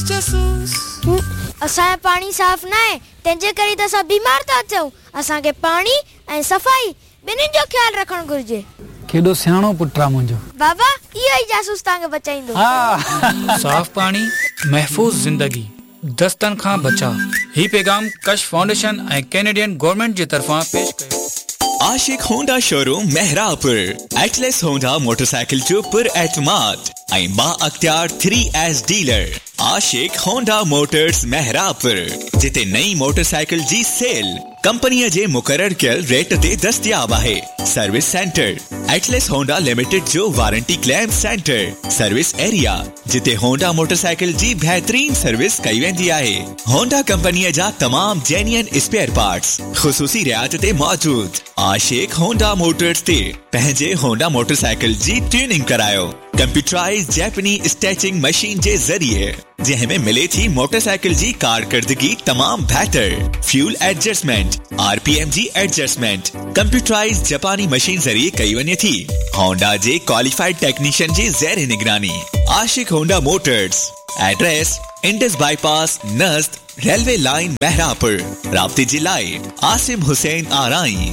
जासूस असां पानी साफ ना है तेजे करी त असां बीमार था अचूं असां के पानी ऐं सफाई बिन्हिनि जो ख्याल रखण घुर्जे केडो सियाणो पुट्रा मुंजो बाबा इहो ई जासूस तांगे बचाइंदो हां साफ पानी महफूज जिंदगी दस्तन खां बचा ही पैगाम कश फाउंडेशन ऐं कैनेडियन गवर्नमेंट जी तरफां पेश कयो आशिक Honda showroom Mehrabpur Atlas Honda motorcycle जो पुर एतमाद ऐं बा अख्तियार 3S डीलर आशिक होंडा मोटर्स मेहरापुर जिते नई मोटरसाइकिल जी सेल कंपनी जे मुकर्रर कयल रेट ते दस्तयाब आहे service centre Atlas Honda limited जो warranty claim centre service area जिते होंडा मोटरसाइकिल जी बेहतरीन सर्विस कई वेंदी आहे होंडा कंपनी जा तमाम जेन्युइन स्पेयर पार्ट्स खुसूसी रियायत ते मौजूद आशिक होंडा मोटर्स ते पंहिंजे होंडा मोटरसाइकिल जी ट्यूनिंग करायो कंप्यूटराइज जापानी स्टैचिंग मशीन जे जरिए जंहिंमें मिले थी मोटरसाइकिल जी कारकर्दगी तमाम बेहतर फ्यूल एडजस्टमेंट आरपीएम जी एडजस्टमेंट कंप्यूटराइज जापानी मशीन जरिए कई वने थी होंडा जे क्वालिफाइड टेक्नीशियन जी ज़ेर निगरानी आशिक Honda Motors address Indus bypass नज़द railway line Mehrabpur राब्ते जिलाए आसिम हुसैन आराई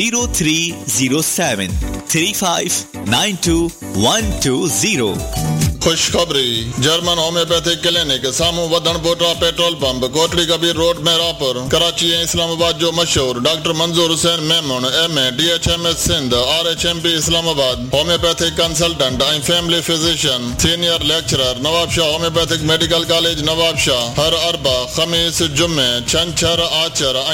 0307 3592 खुशखबरी जर्मन होम्योपैथिक क्लिनिक सामू वधन बोटा petrol pump Kotri Kabir road Mehrabpur Karachi ऐं इस्लामाबाद जो मशहूर डॉक्टर मंजूर Hussain Memon MA DHMS Sindh RHMP Islamabad homeopathic consultant ऐं family physician senior lecturer Nawab Shah homeopathic medical college Nawab Shah हर अरबा खमीस जुम्मे छंछर आचर